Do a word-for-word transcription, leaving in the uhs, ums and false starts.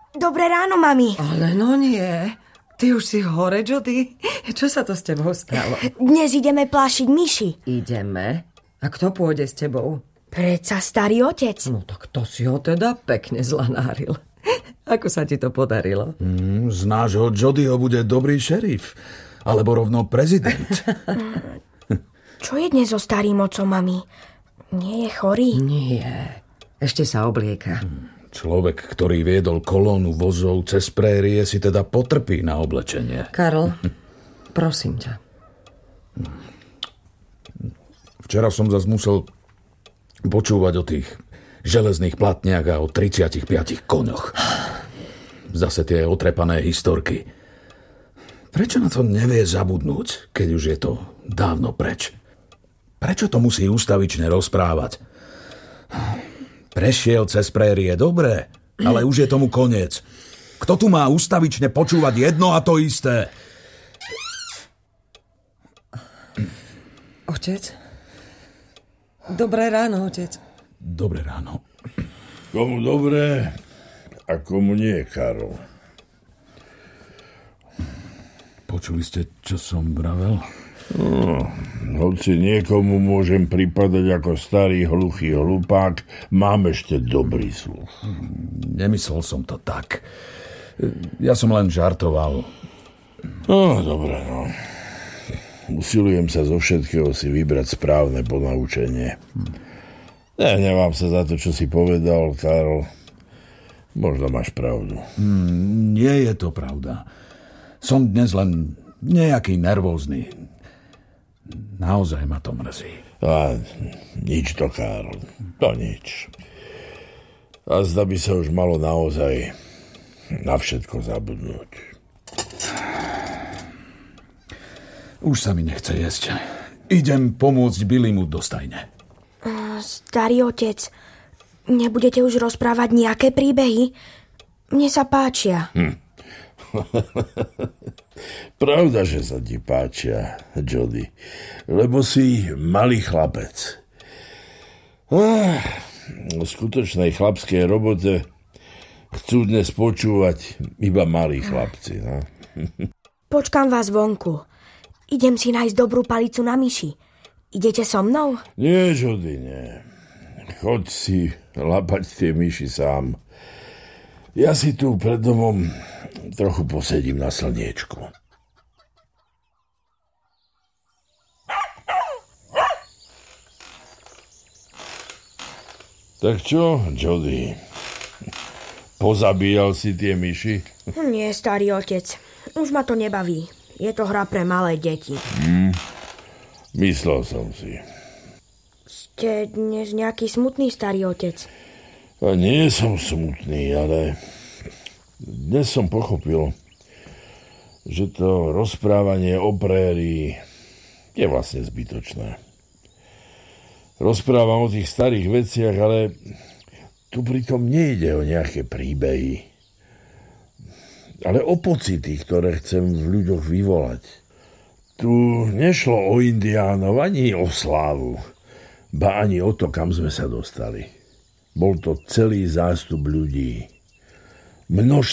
Dobré ráno, mami. Ale no nie. Ty už si hore, Jody? Čo sa to s tebou stalo? Dnes ideme plášiť myši. Ideme? A kto pôjde s tebou? Predsa starý otec. No tak to si ho teda pekne zlanáril. Ako sa ti to podarilo? Mm, z nášho Jodyho bude dobrý šerif. Alebo rovno prezident. Čo je dnes so starým otcom, mami? Nie je chorý? Nie. Ešte sa oblieka. Človek, ktorý viedol kolónu vozov cez prérie, si teda potrpí na oblečenie. Karl, prosím ťa. Včera som zas musel počúvať o tých železných platniach a o tridsiatich piatich koňoch. Zase tie otrepané historky. Prečo na to nevie zabudnúť, keď už je to dávno preč? Prečo to musí ustavične rozprávať? Prešiel cez prérie, dobre, ale už je tomu koniec. Kto tu má ustavične počúvať jedno a to isté? Otec? Dobré ráno, otec. Dobré ráno. Komu dobré a komu nie, Karol. Počuli ste, čo som vravel? No, hoci niekomu môžem pripadať ako starý hluchý hlupák, mám ešte dobrý sluch. Nemyslel som to tak. Ja som len žartoval. No, dobre, no. Usilujem sa zo všetkého si vybrať správne ponaučenie. Ne, nemám sa za to, čo si povedal, Karol. Možno máš pravdu. Hmm, nie je to pravda. Som dnes len nejaký nervózny. Naozaj ma to mrzí. A nič to, Karol. To nič. A zda by sa už malo naozaj na všetko zabudnúť. Už sa mi nechce jesť. Idem pomôcť Billymu do stajne. Starý otec, nebudete už rozprávať nejaké príbehy? Mne sa páčia. Hm. Pravda, že sa ti páčia, Jody, lebo si malý chlapec. Ah, o skutočnej chlapskej robote chcú dnes počúvať iba malí chlapci. No? Počkám vás vonku. Idem si nájsť dobrú palicu na myši. Idete so mnou? Nie, Jody, nie. Choď si lapať tie myši sám. Ja si tu pred domom trochu posedím na slniečku. Tak čo, Jody? Pozabíjal si tie myši? Nie, starý otec. Už ma to nebaví. Je to hra pre malé deti. Hmm, myslel som si. Ste dnes nejaký smutný, starý otec? A nie som smutný, ale dnes som pochopil, že to rozprávanie o prérii je vlastne zbytočné. Rozprávam o tých starých veciach, ale tu pritom nejde o nejaké príbehy, ale o pocity, ktoré chcem v ľuďoch vyvolať. Tu nešlo o indiánov ani o slávu, ba ani o to, kam sme sa dostali. Bol to celý zástup ľudí. Množstvo